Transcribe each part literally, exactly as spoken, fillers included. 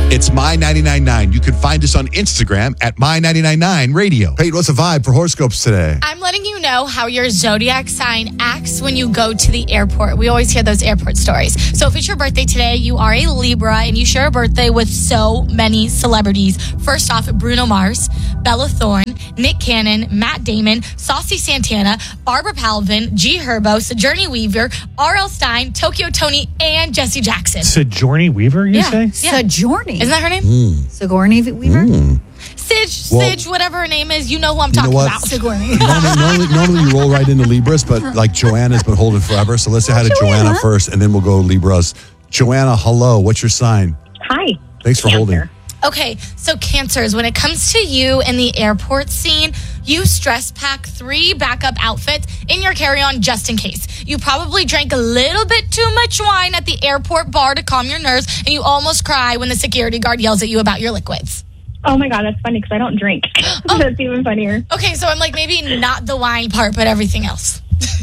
It's My ninety-nine point nine. You can find us on Instagram at My ninety-nine point nine Radio. Peyton, what's the vibe for horoscopes today? I'm letting you know how your zodiac sign acts when you go to the airport. We always hear those airport stories. So if it's your birthday today, you are a Libra and you share a birthday with so many celebrities. First off, Bruno Mars, Bella Thorne, Nick Cannon, Matt Damon, Saucy Santana, Barbara Palvin, G Herbo, Sojourner Weaver, R L Stein, Tokyo Tony, and Jesse Jackson. Sojourner Weaver, you Yeah. say? Yeah. Sojourner. Isn't that her name? Mm. Sigourney Weaver? Mm. Sidge, Well- Sidge, whatever her name is. You know who I'm You know talking what? about. Sigourney. Normally, normally, normally you roll right into Libras, but like Joanna's been holding forever. So let's say hi to Joanna. Joanna first, and then we'll go Libras. Joanna, hello. What's your sign? Hi. Thanks for holding. Cancer. Okay, so Cancers, when it comes to you in the airport scene, you stress pack three backup outfits in your carry-on just in case. You probably drank a little bit too much wine at the airport bar to calm your nerves, and you almost cry when the security guard yells at you about your liquids. Oh my God, that's funny because I don't drink. Oh. That's even funnier. Okay, so I'm like, maybe not the wine part, but everything else.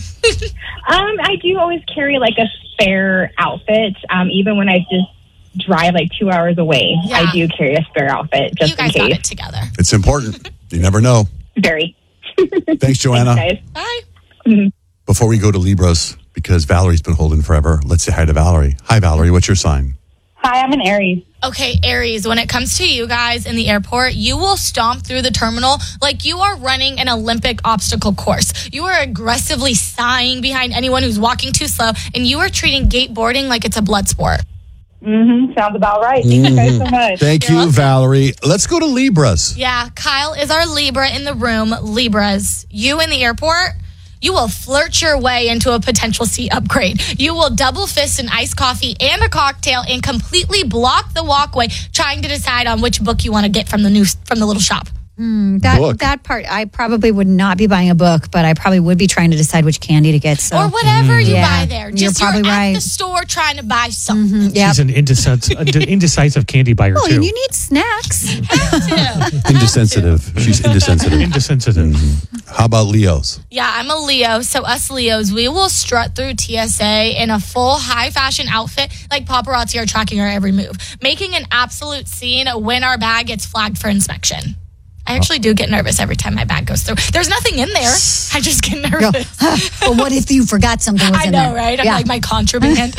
Um, I do always carry like a spare outfit, um, even when I just drive like two hours away. Yeah. I do carry a spare outfit just You guys in got case. it together. It's important. You never know. Very. Thanks, Joanna. Thanks, guys. Bye. Before we go to Libras, because Valerie's been holding forever, let's say hi to Valerie. Hi, Valerie. What's your sign? Hi, I'm an Aries. Okay, Aries, when it comes to you guys in the airport, you will stomp through the terminal like you are running an Olympic obstacle course. You are aggressively sighing behind anyone who's walking too slow, and you are treating gate boarding like it's a blood sport. Mm-hmm. Sounds about right. Thank you guys so much. Thank You're you, welcome. Valerie. Let's go to Libras. Yeah, Kyle is our Libra in the room. Libras, you in the airport, you will flirt your way into a potential seat upgrade. You will double fist an iced coffee and a cocktail and completely block the walkway trying to decide on which book you want to get from the new from the little shop. That Book. that part, I probably would not be buying a book, but I probably would be trying to decide which candy to get. So, Or whatever you Yeah, buy there. you're Just you're, probably at right. the store trying to buy something. Yep. She's an indecisive, indecisive candy buyer, Oh, too. and you need snacks. Indesensitive. She's indesensitive. Indesensitive. How about Leos? Yeah, I'm a Leo. So us Leos, we will strut through T S A in a full high fashion outfit like paparazzi are tracking our every move, making an absolute scene when our bag gets flagged for inspection. I actually do get nervous every time my bag goes through. There's nothing in there. I just get Go, nervous. but what if you forgot something was I in know, there? right? I'm Yeah. like my contraband.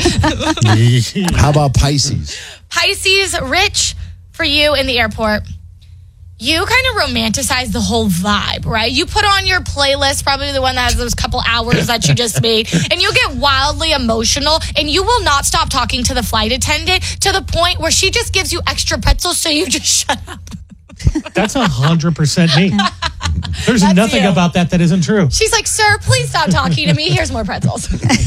How about Pisces? Pisces, Rich, for you in the airport, you kind of romanticize the whole vibe, right? You put on your playlist, probably the one that has those couple hours that you just made, and you get wildly emotional, and you will not stop talking to the flight attendant to the point where she just gives you extra pretzels so you just shut up. That's one hundred percent me. There's That's nothing you. about that that isn't true. She's like, sir, please stop talking to me. Here's more pretzels.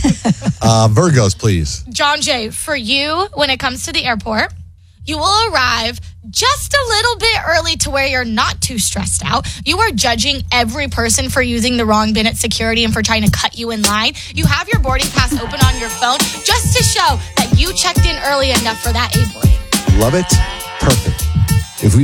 Uh, Virgos, please. John Jay, for you, when it comes to the airport, you will arrive just a little bit early to where you're not too stressed out. You are judging every person for using the wrong bin at security and for trying to cut you in line. You have your boarding pass open on your phone just to show that you checked in early enough for that A-boarding. Love it. Perfect.